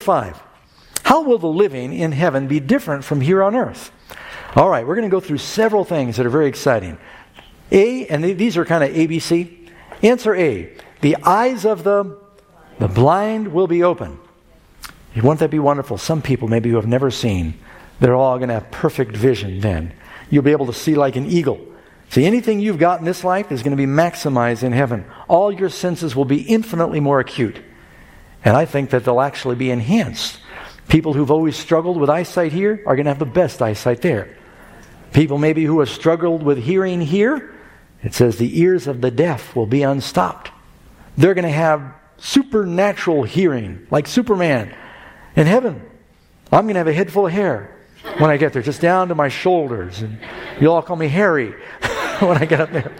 5. How will the living in heaven be different from here on earth? All right, we're going to go through several things that are very exciting. A, and these are kind of ABC. Answer A. The eyes of the blind will be open. Won't that be wonderful? Some people maybe who have never seen, they're all going to have perfect vision then. You'll be able to see like an eagle. See, anything you've got in this life is going to be maximized in heaven. All your senses will be infinitely more acute. And I think that they'll actually be enhanced. People who've always struggled with eyesight here are going to have the best eyesight there. People maybe who have struggled with hearing here, it says the ears of the deaf will be unstopped. They're going to have supernatural hearing, like Superman. In heaven, I'm going to have a head full of hair when I get there, just down to my shoulders. And you'll all call me Harry when I get up there.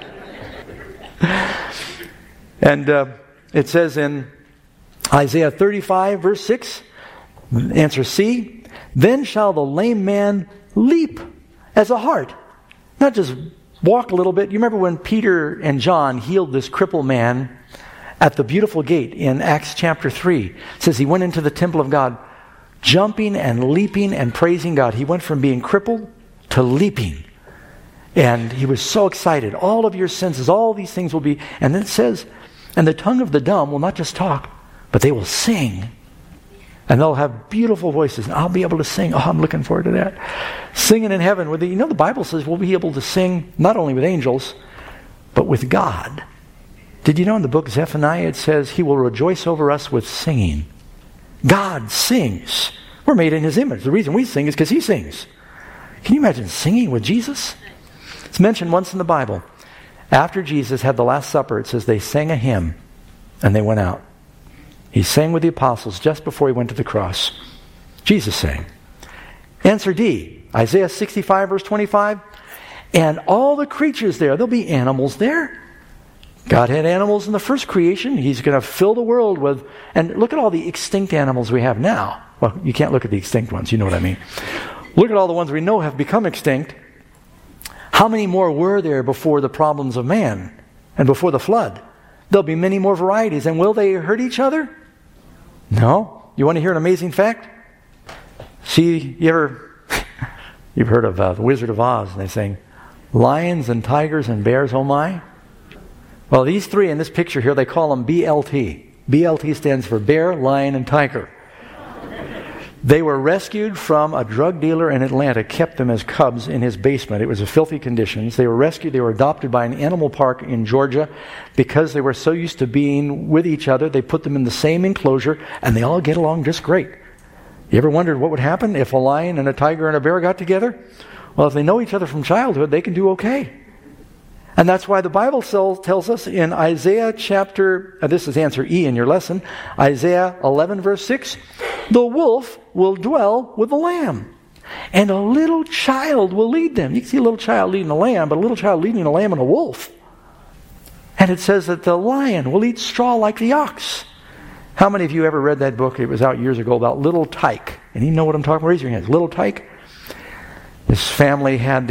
And it says in Isaiah 35, verse 6, answer C, then shall the lame man leap as a hart. Not just walk a little bit. You remember when Peter and John healed this crippled man at the beautiful gate in Acts chapter 3. It says he went into the temple of God, jumping and leaping and praising God. He went from being crippled to leaping. And he was so excited. All of your senses, all these things will be... And then it says, and the tongue of the dumb will not just talk, but they will sing. And they'll have beautiful voices. And I'll be able to sing. Oh, I'm looking forward to that. Singing in heaven. The Bible says we'll be able to sing not only with angels, but with God. Did you know in the book Zephaniah it says he will rejoice over us with singing? God sings. We're made in his image. The reason we sing is because he sings. Can you imagine singing with Jesus? It's mentioned once in the Bible. After Jesus had the Last Supper, it says they sang a hymn and they went out. He sang with the apostles just before he went to the cross. Jesus sang. Answer D, Isaiah 65 verse 25. And all the creatures there, there'll be animals there. God had animals in the first creation. He's going to fill the world with, and look at all the extinct animals we have now. Well, you can't look at the extinct ones, you know what I mean. Look at all the ones we know have become extinct. How many more were there before the problems of man and before the flood? There'll be many more varieties. And will they hurt each other? No. You want to hear an amazing fact? See, you've heard of The Wizard of Oz, and they sing, lions and tigers and bears, oh my. Well, these three in this picture here, they call them BLT. BLT stands for bear, lion, and tiger. They were rescued from a drug dealer in Atlanta, kept them as cubs in his basement. It was a filthy conditions. They were rescued. They were adopted by an animal park in Georgia. Because they were so used to being with each other, they put them in the same enclosure, and they all get along just great. You ever wondered what would happen if a lion and a tiger and a bear got together? Well, if they know each other from childhood, they can do okay. And that's why the Bible tells us in Isaiah chapter, this is answer E in your lesson, Isaiah 11 verse 6, the wolf will dwell with the lamb, and a little child will lead them. You can see a little child leading a lamb, but a little child leading a lamb and a wolf. And it says that the lion will eat straw like the ox. How many of you ever read that book? It was out years ago about Little Tyke. And you know what I'm talking about? Raise your hands. Little Tyke. This family had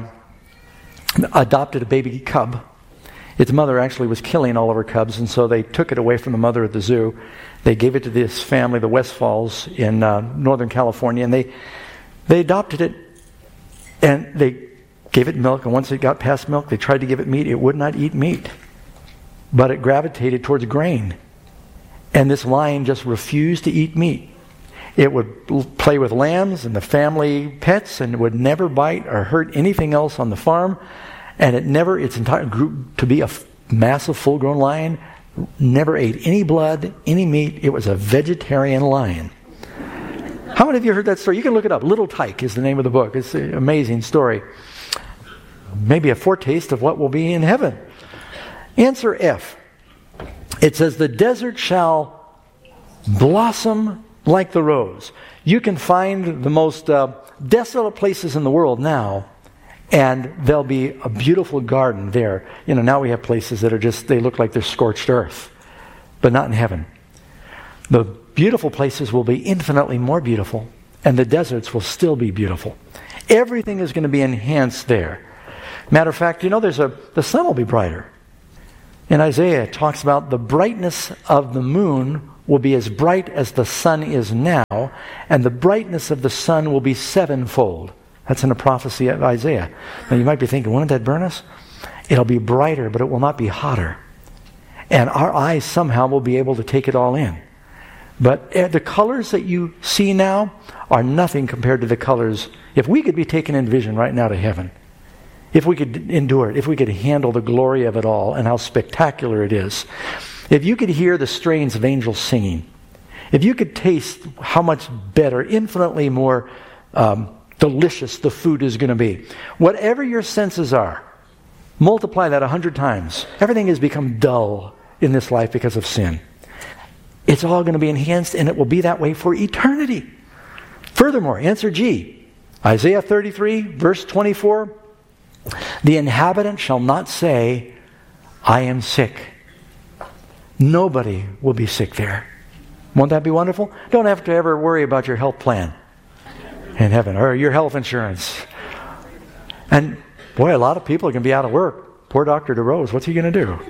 adopted a baby cub. Its mother actually was killing all of her cubs, and so they took it away from the mother at the zoo. They gave it to this family, the Westfalls, in Northern California, and they adopted it, and they gave it milk, and once it got past milk, they tried to give it meat. It would not eat meat, but it gravitated towards grain. And this lion just refused to eat meat. It would play with lambs and the family pets, and it would never bite or hurt anything else on the farm. And its entire group, to be a massive full-grown lion, never ate any blood, any meat. It was a vegetarian lion. How many of you heard that story? You can look it up. Little Tyke is the name of the book. It's an amazing story. Maybe a foretaste of what will be in heaven. Answer F. It says, the desert shall blossom like the rose. You can find the most desolate places in the world now, and there'll be a beautiful garden there. Now we have places that are they look like they're scorched earth, but not in heaven. The beautiful places will be infinitely more beautiful, and the deserts will still be beautiful. Everything is going to be enhanced there. Matter of fact, the sun will be brighter. In Isaiah, it talks about the brightness of the moon will be as bright as the sun is now, and the brightness of the sun will be sevenfold. That's in a prophecy of Isaiah. Now you might be thinking, wouldn't that burn us? It'll be brighter, but it will not be hotter. And our eyes somehow will be able to take it all in. But the colors that you see now are nothing compared to the colors. If we could be taken in vision right now to heaven, if we could endure it, if we could handle the glory of it all and how spectacular it is, if you could hear the strains of angels singing, if you could taste how much better, infinitely more delicious the food is going to be, whatever your senses are, multiply that 100 times. Everything has become dull in this life because of sin. It's all going to be enhanced, and it will be that way for eternity. Furthermore, answer G. Isaiah 33, verse 24. The inhabitant shall not say, I am sick. Nobody will be sick there. Won't that be wonderful? Don't have to ever worry about your health plan in heaven, or your health insurance. And boy, a lot of people are going to be out of work. Poor Dr. DeRose, what's he going to do?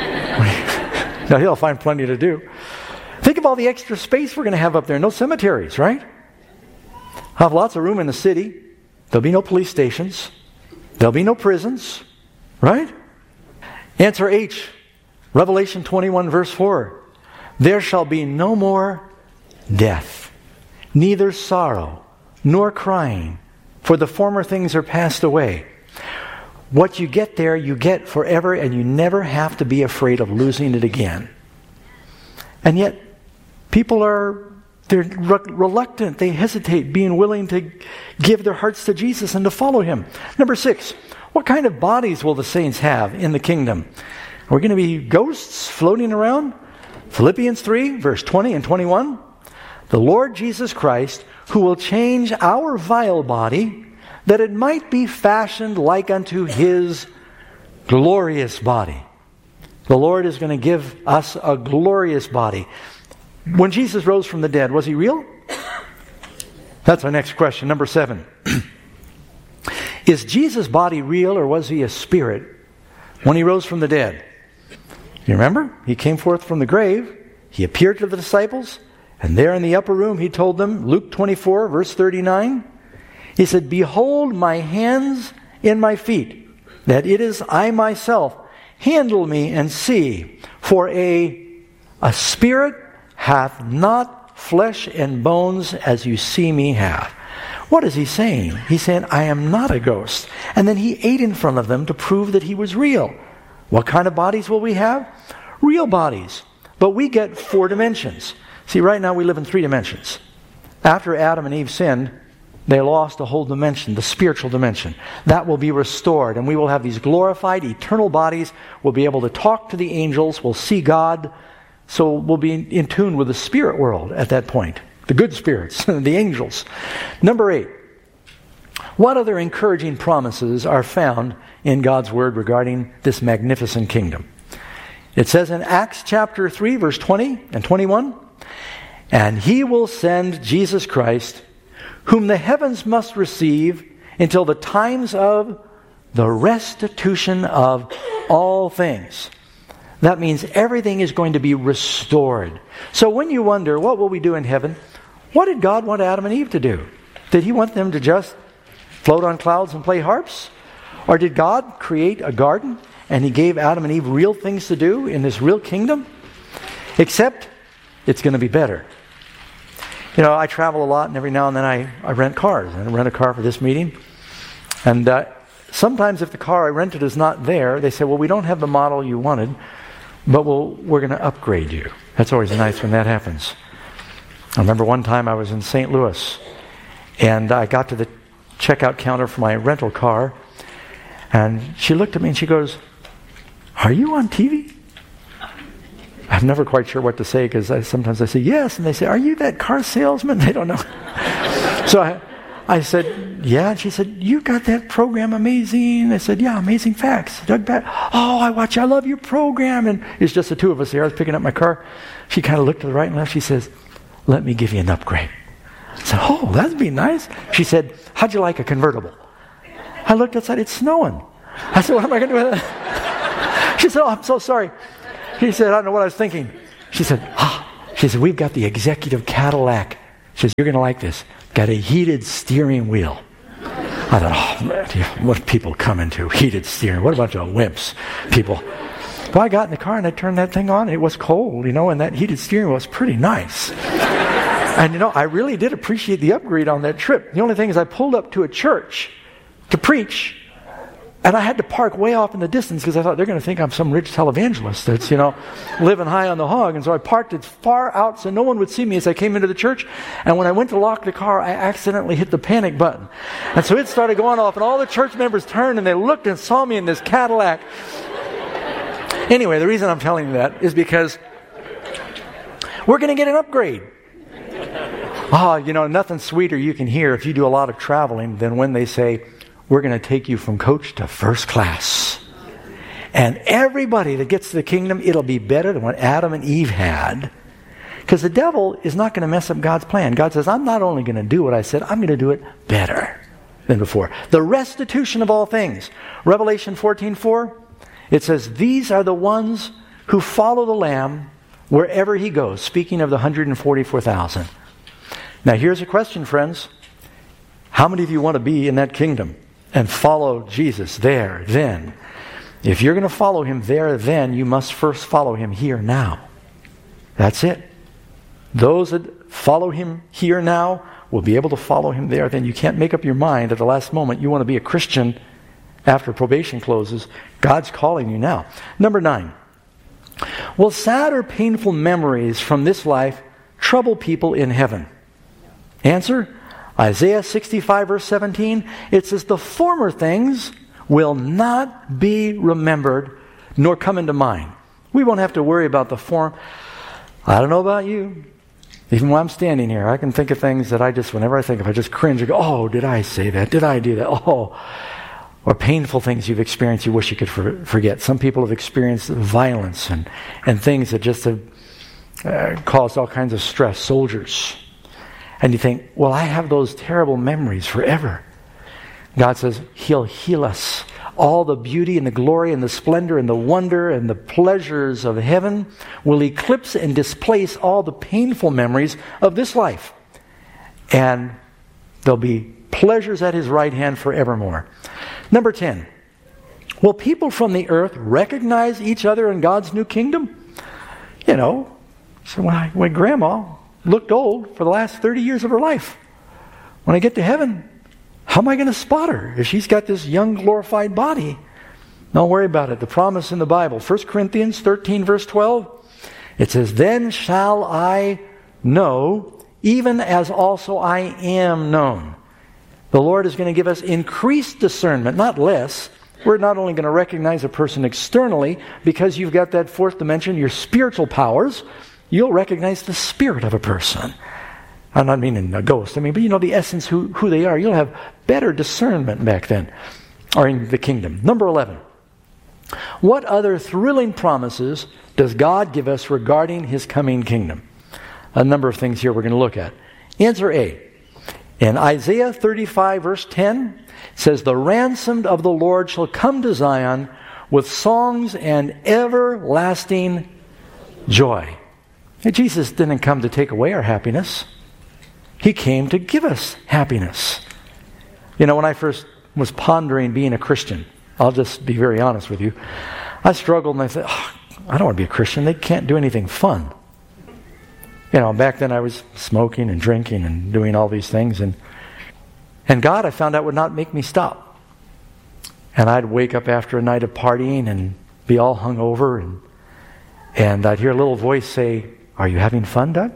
Now, he'll find plenty to do. Think of all the extra space we're going to have up there. No cemeteries, right? I'll have lots of room in the city. There'll be no police stations. There'll be no prisons, right? Answer H. Revelation 21, verse 4. There shall be no more death, neither sorrow, nor crying, for the former things are passed away. What you get there, you get forever, and you never have to be afraid of losing it again. And yet, people they're reluctant, they hesitate, being willing to give their hearts to Jesus and to follow Him. Number 6, what kind of bodies will the saints have in the kingdom? Are we going to be ghosts floating around? Philippians 3, verse 20 and 21. The Lord Jesus Christ, who will change our vile body, that it might be fashioned like unto His glorious body. The Lord is going to give us a glorious body. When Jesus rose from the dead, was He real? That's our next question. Number 7. Is Jesus' body real, or was He a spirit when He rose from the dead? You remember? He came forth from the grave. He appeared to the disciples. And there in the upper room, He told them, Luke 24, verse 39, He said, Behold my hands and my feet, that it is I myself. Handle me and see, for a spirit hath not flesh and bones as you see me have. What is He saying? He's saying, I am not a ghost. And then He ate in front of them to prove that He was real. What kind of bodies will we have? Real bodies. But we get 4 dimensions. See, right now we live in 3 dimensions. After Adam and Eve sinned, they lost a whole dimension, the spiritual dimension. That will be restored, and we will have these glorified, eternal bodies. We'll be able to talk to the angels. We'll see God. So we'll be in tune with the spirit world at that point. The good spirits, the angels. Number 8. What other encouraging promises are found in God's Word regarding this magnificent kingdom? It says in Acts chapter 3, verse 20 and 21, And He will send Jesus Christ, whom the heavens must receive until the times of the restitution of all things. That means everything is going to be restored. So when you wonder, what will we do in heaven? What did God want Adam and Eve to do? Did He want them to just float on clouds and play harps? Or did God create a garden and He gave Adam and Eve real things to do in this real kingdom? Except it's going to be better. You know, I travel a lot, and every now and then I rent cars. I rent a car for this meeting. And sometimes if the car I rented is not there, they say, well, we don't have the model you wanted, but we're going to upgrade you. That's always nice when that happens. I remember one time I was in St. Louis, and I got to the checkout counter for my rental car, and she looked at me and she goes, are you on TV? I'm never quite sure what to say, because sometimes I say yes, and they say, are you that car salesman? They don't know. So I said, yeah. And she said, you got that program Amazing? I said, yeah, Amazing Facts. Doug Pat. Oh, I love your program. And it's just the 2 of us here. I was picking up my car. She kind of looked to the right and left. She says, let me give you an upgrade. I said, oh, that'd be nice. She said, how'd you like a convertible? I looked outside. It's snowing. I said, what am I going to do with that? She said, oh, I'm so sorry. He said, I don't know what I was thinking. She said, She said, we've got the executive Cadillac. She says, you're going to like this. Got a heated steering wheel. I thought, oh, man, what people come into? Heated steering. What a bunch of wimps, people. Well, I got in the car and I turned that thing on. It was cold, and that heated steering wheel was pretty nice. And, I really did appreciate the upgrade on that trip. The only thing is I pulled up to a church to preach, and I had to park way off in the distance because I thought they're going to think I'm some rich televangelist that's, living high on the hog. And so I parked it far out so no one would see me as I came into the church. And when I went to lock the car, I accidentally hit the panic button. And so it started going off, and all the church members turned and they looked and saw me in this Cadillac. Anyway, the reason I'm telling you that is because we're going to get an upgrade. Nothing sweeter you can hear if you do a lot of traveling than when they say, we're going to take you from coach to first class. And everybody that gets to the kingdom, it'll be better than what Adam and Eve had. Because the devil is not going to mess up God's plan. God says, I'm not only going to do what I said, I'm going to do it better than before. The restitution of all things. Revelation 14:4, it says, these are the ones who follow the Lamb wherever he goes. Speaking of the 144,000. Now here's a question, friends. How many of you want to be in that kingdom and follow Jesus there, then? If you're going to follow him there, then you must first follow him here now. That's it. Those that follow him here now will be able to follow him there. Then you can't make up your mind at the last moment you want to be a Christian after probation closes. God's calling you now. Number 9. Will sad or painful memories from this life trouble people in heaven? Answer, Isaiah 65 verse 17, it says, the former things will not be remembered nor come into mind. We won't have to worry about the form. I don't know about you. Even when I'm standing here, I can think of things that whenever I think of, I just cringe and go, oh, did I say that? Did I do that? Oh. Or painful things you've experienced you wish you could forget. Some people have experienced violence and things that just have caused all kinds of stress. Soldiers. And you think, well, I have those terrible memories forever. God says he'll heal us. All the beauty and the glory and the splendor and the wonder and the pleasures of heaven will eclipse and displace all the painful memories of this life. And there'll be pleasures at his right hand forevermore. Number 10. Will people from the earth recognize each other in God's new kingdom? So when Grandma looked old for the last 30 years of her life, when I get to heaven, how am I going to spot her if she's got this young glorified body? Don't worry about it. The promise in the Bible, 1 Corinthians 13 verse 12, it says, then shall I know, even as also I am known. The Lord is going to give us increased discernment, not less. We're not only going to recognize a person externally, because you've got that fourth dimension, your spiritual powers, you'll recognize the spirit of a person. I'm not meaning a ghost. But the essence, who they are. You'll have better discernment back then, or in the kingdom. Number 11. What other thrilling promises does God give us regarding his coming kingdom? A number of things here we're going to look at. Answer A. In Isaiah 35 verse 10, it says, the ransomed of the Lord shall come to Zion with songs and everlasting joy. Hey, Jesus didn't come to take away our happiness. He came to give us happiness. When I first was pondering being a Christian, I'll just be very honest with you, I struggled and I said, I don't want to be a Christian. They can't do anything fun. Back then I was smoking and drinking and doing all these things. And God, I found out, would not make me stop. And I'd wake up after a night of partying and be all hungover. And I'd hear a little voice say, are you having fun, Doug?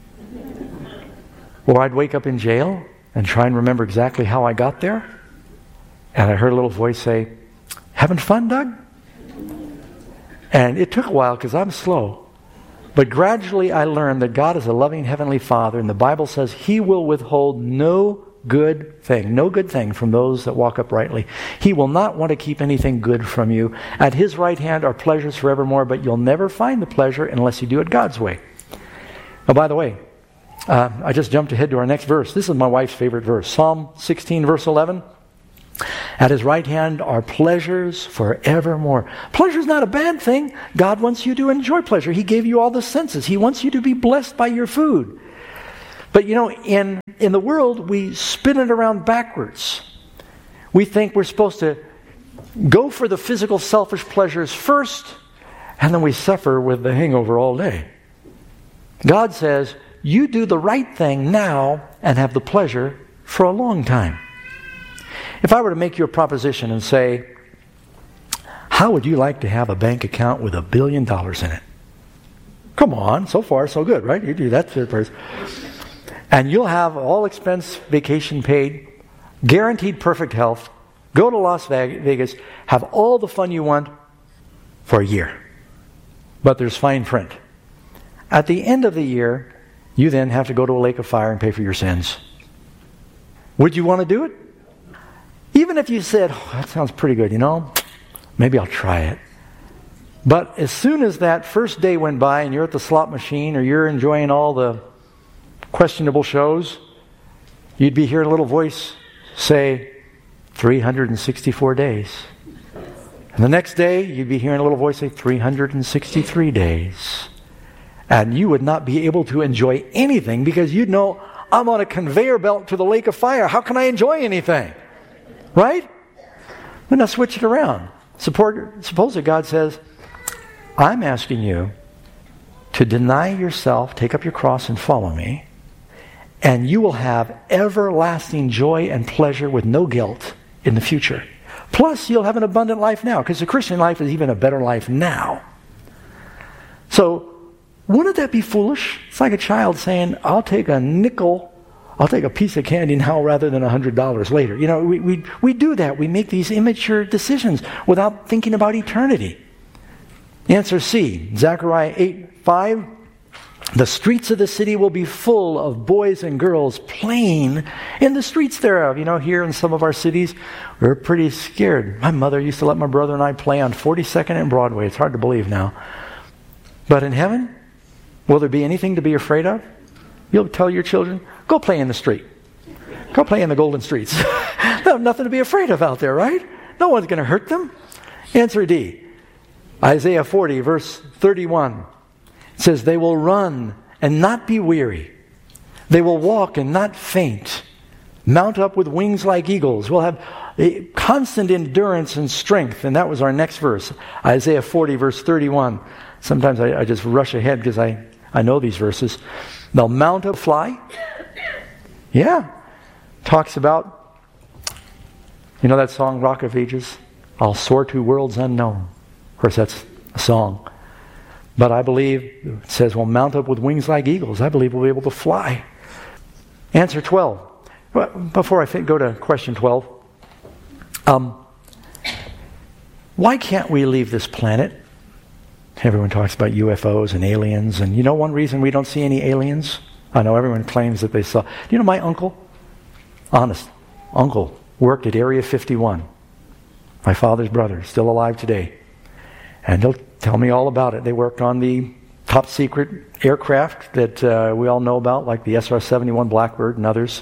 Or I'd wake up in jail and try and remember exactly how I got there. And I heard a little voice say, having fun, Doug? And it took a while because I'm slow. But gradually I learned that God is a loving Heavenly Father, and the Bible says he will withhold no good thing from those that walk uprightly. He will not want to keep anything good from you. At his right hand are pleasures forevermore, but you'll never find the pleasure unless you do it God's way. Oh, by the way, I just jumped ahead to our next verse. This is my wife's favorite verse. Psalm 16 verse 11. At his right hand are pleasures forevermore. Pleasure is not a bad thing. God wants you to enjoy pleasure. He gave you all the senses. He wants you to be blessed by your food. But in the world, we spin it around backwards. We think we're supposed to go for the physical selfish pleasures first, and then we suffer with the hangover all day. God says, you do the right thing now and have the pleasure for a long time. If I were to make you a proposition and say, how would you like to have a bank account with $1 billion in it? Come on, so far so good, right? You do that to the person. And you'll have all expense vacation paid, guaranteed perfect health, go to Las Vegas, have all the fun you want for a year. But there's fine print. At the end of the year, you then have to go to a lake of fire and pay for your sins. Would you want to do it? Even if you said, that sounds pretty good, maybe I'll try it. But as soon as that first day went by and you're at the slot machine or you're enjoying all the questionable shows, you'd be hearing a little voice say, 364 days. And the next day, you'd be hearing a little voice say, 363 days. And you would not be able to enjoy anything because you'd know, I'm on a conveyor belt to the lake of fire. How can I enjoy anything? Right? But now switch it around. Suppose that God says, I'm asking you to deny yourself, take up your cross and follow me, and you will have everlasting joy and pleasure with no guilt in the future. Plus, you'll have an abundant life now, because the Christian life is even a better life now. So, wouldn't that be foolish? It's like a child saying, I'll take a piece of candy now rather than $100 later. We do that. We make these immature decisions without thinking about eternity. Answer C, Zechariah 8:5. The streets of the city will be full of boys and girls playing in the streets thereof. Here in some of our cities, we're pretty scared. My mother used to let my brother and I play on 42nd and Broadway. It's hard to believe now. But in heaven, will there be anything to be afraid of? You'll tell your children, go play in the street. Go play in the golden streets. They have nothing to be afraid of out there, right? No one's going to hurt them. Answer D. Isaiah 40, verse 31. It says, they will run and not be weary. They will walk and not faint. Mount up with wings like eagles. We'll have a constant endurance and strength. And that was our next verse. Isaiah 40, verse 31. Sometimes I just rush ahead because I know these verses. They'll mount up, fly. Yeah. Talks about, that song, Rock of Ages? I'll soar to worlds unknown. Of course, that's a song. But I believe it says we'll mount up with wings like eagles. I believe we'll be able to fly. Answer 12. Well, before I go to question 12, why can't we leave this planet? Everyone talks about UFOs and aliens. And one reason we don't see any aliens? I know everyone claims that they saw. My uncle? Honest. Uncle worked at Area 51. My father's brother, still alive today. And he'll tell me all about it. They worked on the top secret aircraft that we all know about, like the SR-71 Blackbird and others.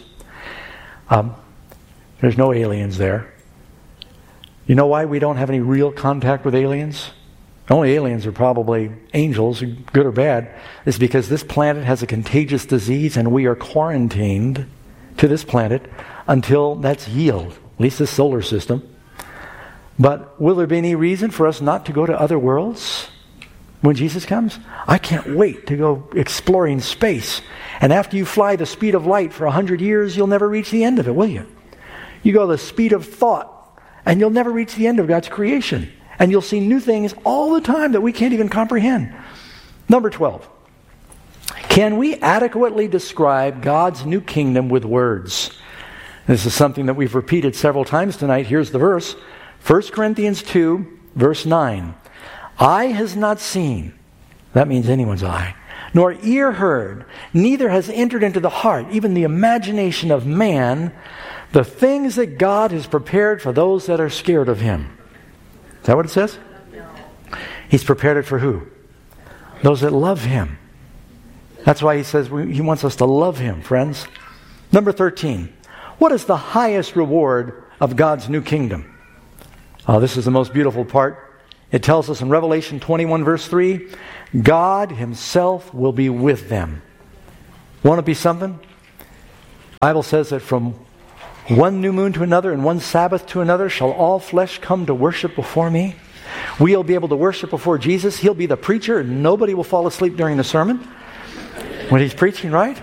There's no aliens there. You know why we don't have any real contact with aliens? The only aliens are probably angels, good or bad. It's because this planet has a contagious disease and we are quarantined to this planet until that's healed, at least this solar system. But will there be any reason for us not to go to other worlds when Jesus comes? I can't wait to go exploring space. And after you fly the speed of light for 100 years, you'll never reach the end of it, will you? You go the speed of thought, and you'll never reach the end of God's creation. And you'll see new things all the time that we can't even comprehend. Number 12. Can we adequately describe God's new kingdom with words? This is something that we've repeated several times tonight. Here's the verse. 1 Corinthians 2, verse 9. Eye has not seen, that means anyone's eye, nor ear heard, neither has entered into the heart, even the imagination of man, the things that God has prepared for those that are scared of Him. Is that what it says? He's prepared it for who? Those that love Him. That's why He says He wants us to love Him, friends. Number 13. What is the highest reward of God's new kingdom. This is the most beautiful part. It tells us in Revelation 21 verse 3, God himself will be with them. Want to be something? The Bible says that from one new moon to another and one Sabbath to another shall all flesh come to worship before me. We'll be able to worship before Jesus. He'll be the preacher and nobody will fall asleep during the sermon when he's preaching, right?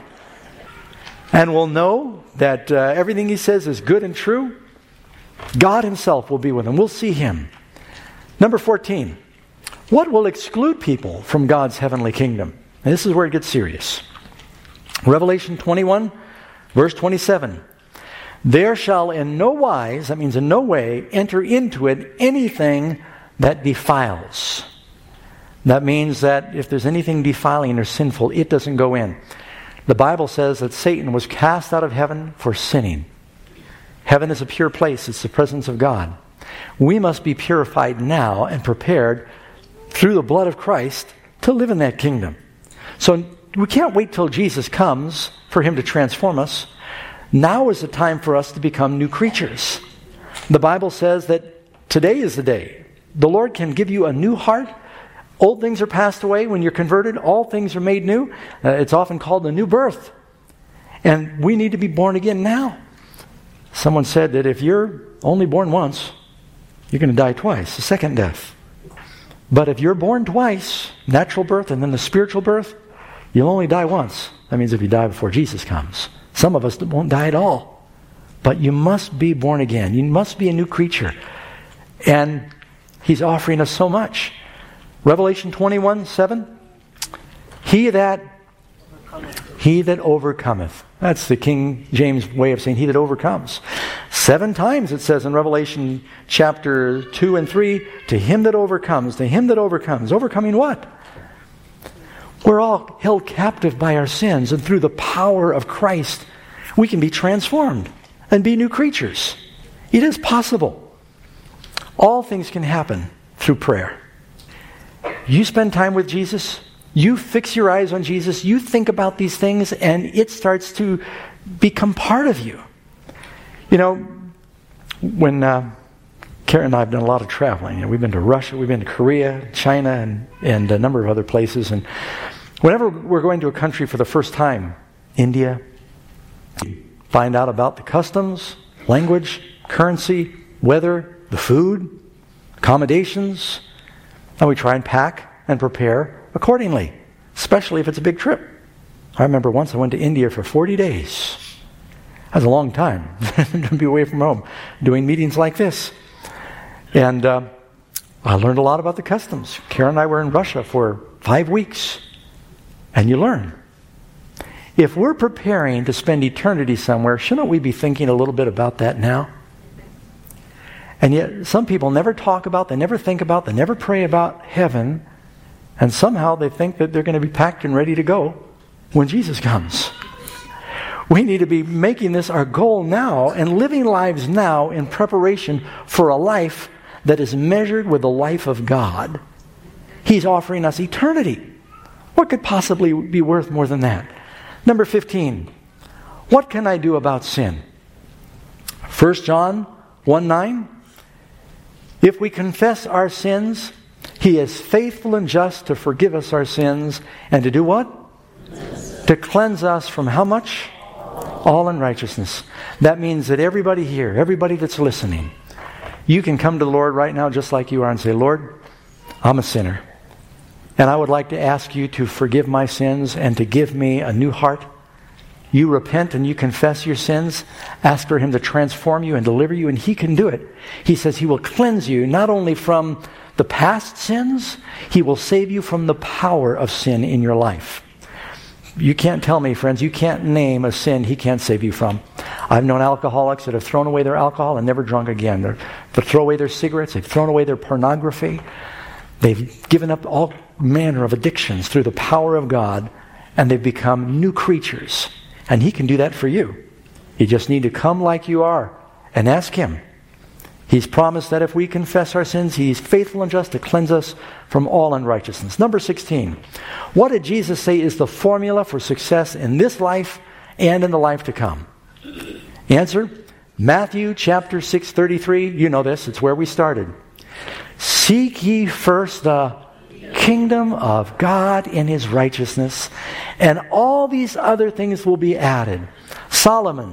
And we'll know that everything he says is good and true. God himself will be with him. We'll see him. Number 14. What will exclude people from God's heavenly kingdom? And this is where it gets serious. Revelation 21, verse 27. There shall in no wise, that means in no way, enter into it anything that defiles. That means that if there's anything defiling or sinful, it doesn't go in. The Bible says that Satan was cast out of heaven for sinning. Heaven is a pure place. It's the presence of God. We must be purified now and prepared through the blood of Christ to live in that kingdom. So we can't wait till Jesus comes for him to transform us. Now is the time for us to become new creatures. The Bible says that today is the day. The Lord can give you a new heart. Old things are passed away. When you're converted, all things are made new. It's often called the new birth. And we need to be born again now. Someone said that if you're only born once, you're going to die twice, the second death. But if you're born twice, natural birth and then the spiritual birth, you'll only die once. That means if you die before Jesus comes. Some of us won't die at all. But you must be born again. You must be a new creature. And he's offering us so much. Revelation 21:7. He that overcometh. That's the King James way of saying he that overcomes. 7 times it says in Revelation chapter 2 and 3, to him that overcomes, to him that overcomes. Overcoming what? We're all held captive by our sins, and through the power of Christ, we can be transformed and be new creatures. It is possible. All things can happen through prayer. You spend time with Jesus, you fix your eyes on Jesus, you think about these things, and it starts to become part of you. You know, when Karen and I have done a lot of traveling, we've been to Russia, we've been to Korea, China, and a number of other places, and whenever we're going to a country for the first time, India, find out about the customs, language, currency, weather, the food, accommodations, and we try and pack and prepare accordingly, especially if it's a big trip. I remember once I went to India for 40 days. That was a long time to be away from home, doing meetings like this. And I learned a lot about the customs. Karen and I were in Russia for 5 weeks. And you learn. If we're preparing to spend eternity somewhere, shouldn't we be thinking a little bit about that now? And yet some people never talk about, they never think about, they never pray about heaven. And somehow they think that they're going to be packed and ready to go when Jesus comes. We need to be making this our goal now and living lives now in preparation for a life that is measured with the life of God. He's offering us eternity. What could possibly be worth more than that? Number 15. What can I do about sin? 1 John 1:9. If we confess our sins, he is faithful and just to forgive us our sins and to do what? To cleanse us from how much? All unrighteousness. That means that everybody here, everybody that's listening, you can come to the Lord right now just like you are and say, Lord, I'm a sinner. And I would like to ask you to forgive my sins and to give me a new heart. You repent and you confess your sins. Ask for him to transform you and deliver you, and he can do it. He says he will cleanse you not only from the past sins, he will save you from the power of sin in your life. You can't tell me, friends, you can't name a sin he can't save you from. I've known alcoholics that have thrown away their alcohol and never drunk again. They throw away their cigarettes. They've thrown away their pornography. They've given up all manner of addictions through the power of God, and they've become new creatures. And he can do that for you. You just need to come like you are and ask him. He's promised that if we confess our sins, he's faithful and just to cleanse us from all unrighteousness. Number 16. What did Jesus say is the formula for success in this life and in the life to come? Answer, Matthew chapter 6:33, you know this, it's where we started. Seek ye first the kingdom of God and His righteousness, and all these other things will be added. Solomon